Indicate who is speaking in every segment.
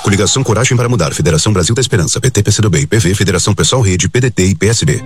Speaker 1: Coligação Coragem para Mudar, Federação Brasil da Esperança, PT, PCdoB, PV, Federação Pessoal Rede, PDT e PSB.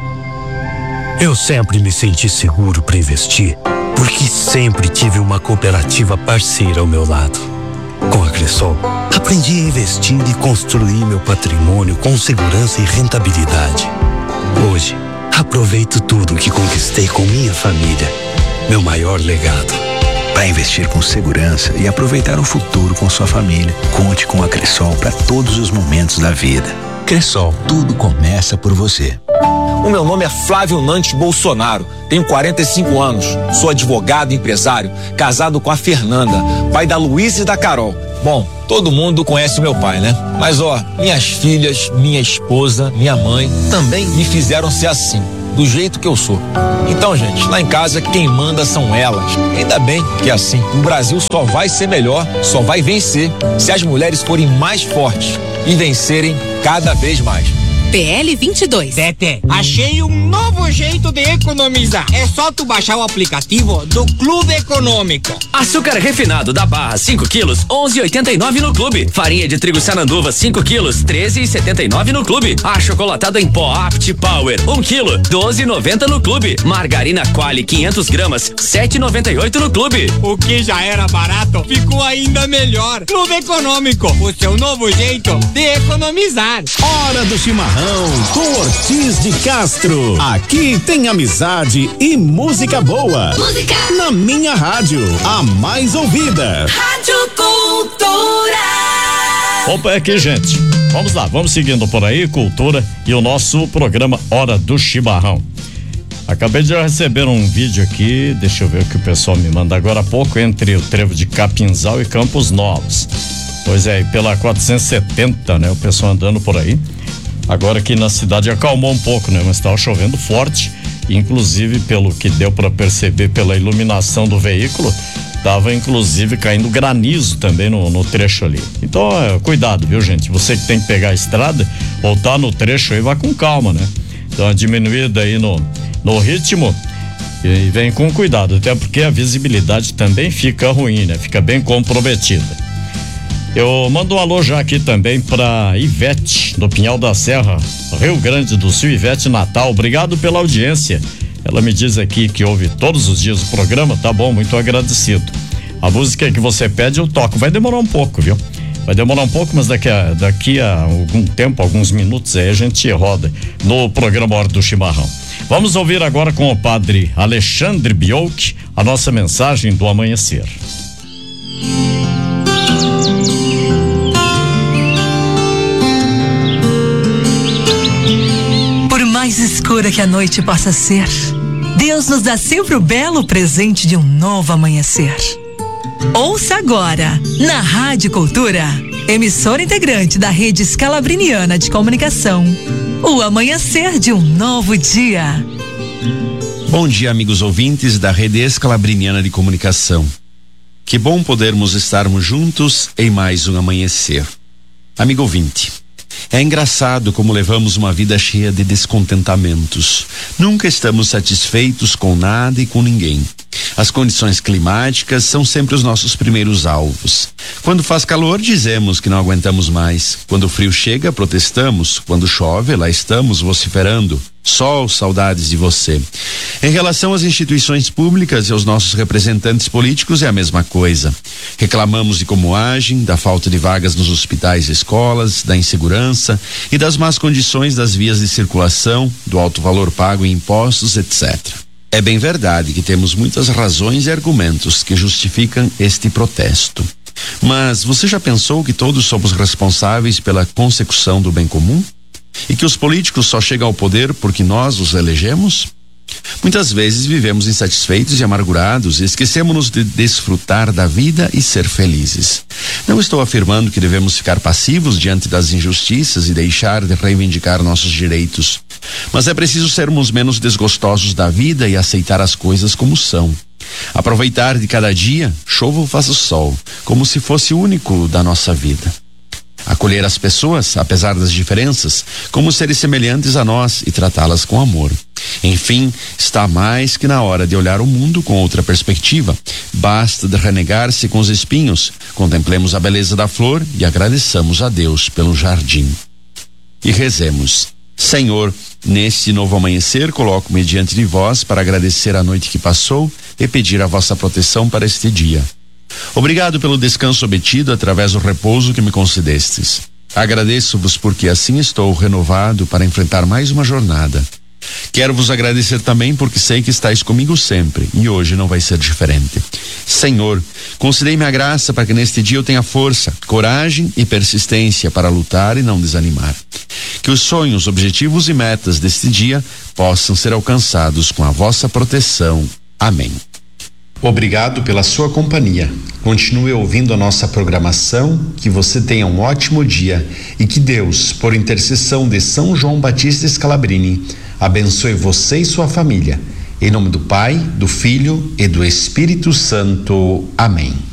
Speaker 2: Eu sempre me senti seguro para investir, porque sempre tive uma cooperativa parceira ao meu lado. Com a Cressol, aprendi a investir e construir meu patrimônio com segurança e rentabilidade. Hoje, aproveito tudo que conquistei com minha família. Meu maior legado.
Speaker 3: Para investir com segurança e aproveitar o futuro com sua família, conte com a Cressol para todos os momentos da vida. Cressol, tudo começa por você.
Speaker 4: O meu nome é Flávio Nantes Bolsonaro, tenho 45 anos, sou advogado e empresário, casado com a Fernanda, pai da Luísa e da Carol. Bom, todo mundo conhece meu pai, né? Mas minhas filhas, minha esposa, minha mãe também me fizeram ser assim, do jeito que eu sou. Então, gente, lá em casa quem manda são elas. Ainda bem que é assim. O Brasil só vai ser melhor, só vai vencer se as mulheres forem mais fortes e vencerem cada vez mais.
Speaker 5: PL 22.
Speaker 6: Tete, achei um novo jeito de economizar. É só tu baixar o aplicativo do Clube Econômico.
Speaker 7: Açúcar refinado da Barra 5 quilos, 11,89 no Clube. Farinha de trigo Sananduva 5 quilos, 13,79 no Clube. Achocolatado em pó Apt Power 1 quilo, 12,90 no Clube. Margarina Qualy 500 gramas, 7,98 no Clube.
Speaker 6: O que já era barato ficou ainda melhor. Clube Econômico, o seu novo jeito de economizar.
Speaker 8: Hora do chimarrão com Ortiz de Castro. Aqui tem amizade e música boa.
Speaker 5: Música
Speaker 8: na minha rádio, a mais ouvida.
Speaker 5: Rádio Cultura.
Speaker 9: Opa, é aqui, gente. Vamos lá, vamos seguindo por aí, Cultura e o nosso programa Hora do Chimarrão. Acabei de receber um vídeo aqui, deixa eu ver o que o pessoal me manda agora há pouco, entre o trevo de Capinzal e Campos Novos. Pois é, pela 470, né? O pessoal andando por aí. Agora aqui na cidade acalmou um pouco, né? Mas estava chovendo forte, inclusive pelo que deu para perceber pela iluminação do veículo, estava inclusive caindo granizo também no trecho ali. Então, cuidado, viu, gente? Você que tem que pegar a estrada ou tá no trecho aí, vá com calma, né? Então, a diminuída aí no ritmo e vem com cuidado, até porque a visibilidade também fica ruim, né? Fica bem comprometida. Eu mando um alô já aqui também pra Ivete, do Pinhal da Serra, Rio Grande do Sul. Ivete Natal, obrigado pela audiência. Ela me diz aqui que ouve todos os dias o programa, tá bom, muito agradecido. A música que você pede eu toco, vai demorar um pouco, viu? Vai demorar um pouco, mas daqui a algum tempo, alguns minutos aí a gente roda no programa Hora do Chimarrão. Vamos ouvir agora com o padre Alexandre Biolk a nossa mensagem do amanhecer.
Speaker 10: Mais escura que a noite possa ser, Deus nos dá sempre o belo presente de um novo amanhecer. Ouça agora, na Rádio Cultura, emissora integrante da Rede Scalabriniana de Comunicação, o amanhecer de um novo dia.
Speaker 11: Bom dia, amigos ouvintes da Rede Scalabriniana de Comunicação. Que bom podermos estarmos juntos em mais um amanhecer. Amigo ouvinte, é engraçado como levamos uma vida cheia de descontentamentos. Nunca estamos satisfeitos com nada e com ninguém. As condições climáticas são sempre os nossos primeiros alvos. Quando faz calor, dizemos que não aguentamos mais. Quando o frio chega, protestamos. Quando chove, lá estamos vociferando. Sol, saudades de você. Em relação às instituições públicas e aos nossos representantes políticos, é a mesma coisa. Reclamamos de como agem, da falta de vagas nos hospitais e escolas, da insegurança e das más condições das vias de circulação, do alto valor pago em impostos, etc. É bem verdade que temos muitas razões e argumentos que justificam este protesto. Mas você já pensou que todos somos responsáveis pela consecução do bem comum? E que os políticos só chegam ao poder porque nós os elegemos? Muitas vezes vivemos insatisfeitos e amargurados e esquecemos-nos de desfrutar da vida e ser felizes. Não estou afirmando que devemos ficar passivos diante das injustiças e deixar de reivindicar nossos direitos. Mas é preciso sermos menos desgostosos da vida e aceitar as coisas como são. Aproveitar de cada dia, chova ou faça sol, como se fosse o único da nossa vida. Acolher as pessoas, apesar das diferenças, como seres semelhantes a nós e tratá-las com amor. Enfim, está mais que na hora de olhar o mundo com outra perspectiva. Basta de renegar-se com os espinhos. Contemplemos a beleza da flor e agradeçamos a Deus pelo jardim. E rezemos. Senhor, neste novo amanhecer, coloco-me diante de vós para agradecer a noite que passou e pedir a vossa proteção para este dia. Obrigado pelo descanso obtido através do repouso que me concedestes. Agradeço-vos porque assim estou renovado para enfrentar mais uma jornada. Quero vos agradecer também porque sei que estáis comigo sempre e hoje não vai ser diferente. Senhor, concedei-me a graça para que neste dia eu tenha força, coragem e persistência para lutar e não desanimar. Que os sonhos, objetivos e metas deste dia possam ser alcançados com a vossa proteção. Amém. Obrigado pela sua companhia. Continue ouvindo a nossa programação, que você tenha um ótimo dia e que Deus, por intercessão de São João Batista Scalabrini, abençoe você e sua família. Em nome do Pai, do Filho e do Espírito Santo. Amém.